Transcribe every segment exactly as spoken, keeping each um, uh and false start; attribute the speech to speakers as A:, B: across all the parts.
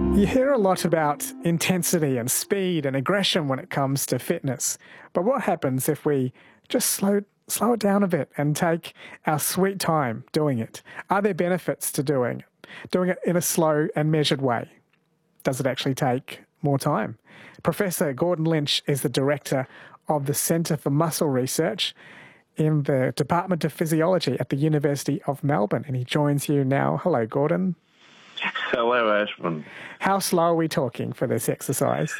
A: You hear a lot about intensity and speed and aggression when it comes to fitness. But what happens if we just slow slow it down a bit and take our sweet time doing it? Are there benefits to doing it? Doing it in a slow and measured way? Does it actually take more time? Professor Gordon Lynch is the director of the Centre for Muscle Research in the Department of Physiology at the University of Melbourne, and he joins you now. Hello, Gordon.
B: Hello, Ashwin.
A: How slow are we talking for this exercise?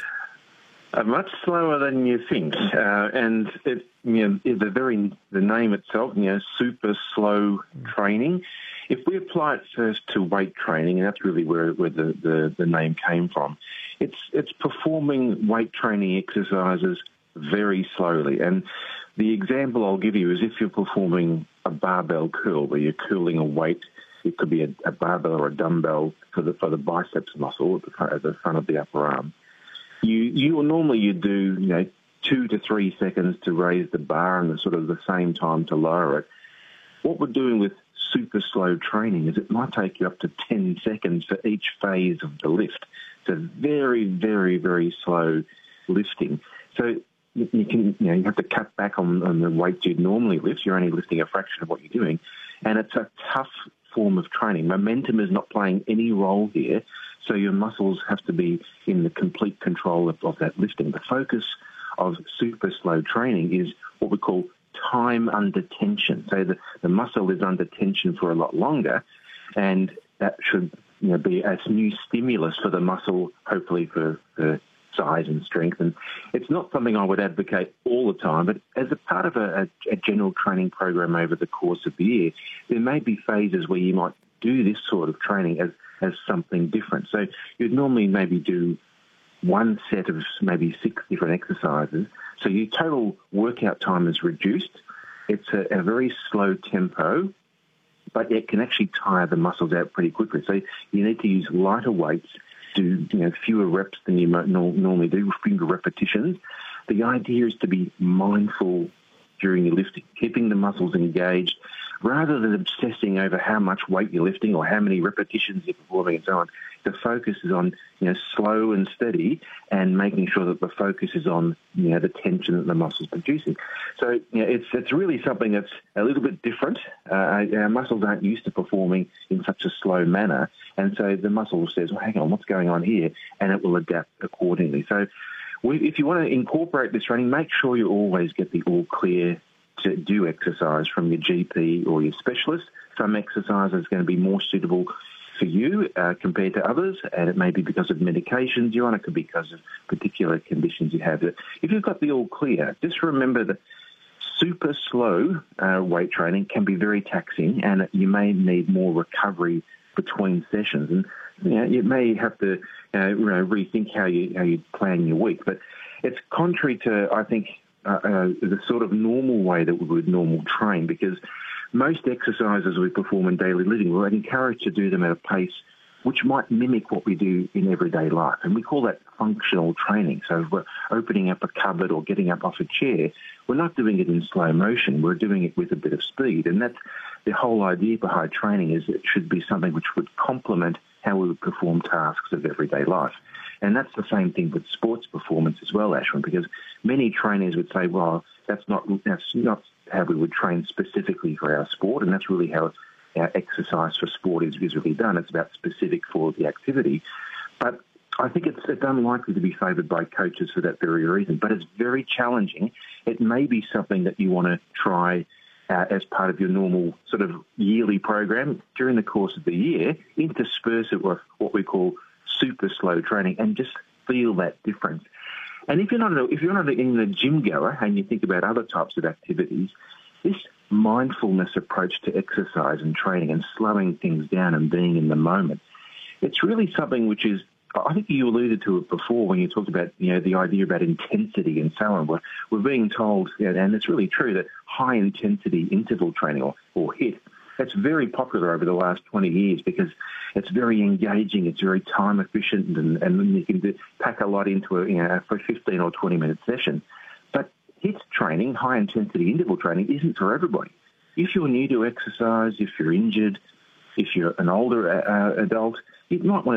B: Uh, much slower than you think, uh, and it, you know, the very the name itself, you know, super slow training. If we apply it first to weight training, and that's really where, where the, the, the name came from, it's it's performing weight training exercises very slowly. And the example I'll give you is if you're performing a barbell curl, where you're curling a weight. It could be a, a barbell or a dumbbell for the for the biceps muscle at the front, at the front of the upper arm. You you will normally you do you know two to three seconds to raise the bar and the sort of the same time to lower it. What we're doing with super slow training is it might take you up to ten seconds for each phase of the lift. It's a very very very slow lifting. So you can you know you have to cut back on, on the weight you'd normally lift. You're only lifting a fraction of what you're doing, and it's a tough form of training. Momentum is not playing any role here, so your muscles have to be in the complete control of, of that lifting. The focus of super slow training is what we call time under tension. So the, the muscle is under tension for a lot longer, and that should you know, be a new stimulus for the muscle, hopefully for, for size and strength. And it's not something I would advocate all the time, but as a part of a, a, a general training program over the course of the year, there may be phases where you might do this sort of training as, as something different. So you'd normally maybe do one set of maybe six different exercises. So your total workout time is reduced. It's a, a very slow tempo, but it can actually tire the muscles out pretty quickly. So you need to use lighter weights, do you know fewer reps than you might normally do, fewer repetitions. The idea is to be mindful during your lifting, keeping the muscles engaged, rather than obsessing over how much weight you're lifting or how many repetitions you're performing and so on. The focus is on you know slow and steady, and making sure that the focus is on you know the tension that the muscles are producing. So you know, it's it's really something that's a little bit different. Uh, our muscles aren't used to performing in such a slow manner, and so the muscle says, "Well, hang on, what's going on here?" and it will adapt accordingly. So, we, if you want to incorporate this training, make sure you always get the all clear to do exercise from your G P or your specialist. Some exercise is going to be more suitable for you uh, compared to others, and it may be because of medications you're on, it could be because of particular conditions you have. If you've got the all clear, just remember that super slow uh, weight training can be very taxing, and you may need more recovery between sessions. And you know, you may have to uh, you know, rethink how you how you plan your week. But it's contrary to, I think, uh, uh, the sort of normal way that we would normal train, because most exercises we perform in daily living, we're encouraged to do them at a pace which might mimic what we do in everyday life. And we call that functional training. So if we're opening up a cupboard or getting up off a chair, we're not doing it in slow motion. We're doing it with a bit of speed. And that's the whole idea behind training, is it should be something which would complement how we would perform tasks of everyday life. And that's the same thing with sports performance as well, Ashwin, because many trainers would say, well, that's not that's not how we would train specifically for our sport, and that's really how our exercise for sport is, is really done. It's about specific for the activity. But I think it's, it's unlikely to be favoured by coaches for that very reason. But it's very challenging. It may be something that you want to try uh, as part of your normal sort of yearly program during the course of the year, intersperse it with what we call super slow training, and just feel that difference. And if you're not a, if you're not in a gym goer and you think about other types of activities, this mindfulness approach to exercise and training and slowing things down and being in the moment, it's really something which is, I think you alluded to it before when you talked about, you know, the idea about intensity and so on. We're, we're being told, you know, and it's really true, that high-intensity interval training, or, or HIIT, that's very popular over the last twenty years because it's very engaging, it's very time-efficient, and, and you can do, pack a lot into a, you know, a fifteen or twenty-minute session. But HIIT training, high-intensity interval training, isn't for everybody. If you're new to exercise, if you're injured, if you're an older uh, adult, you might want to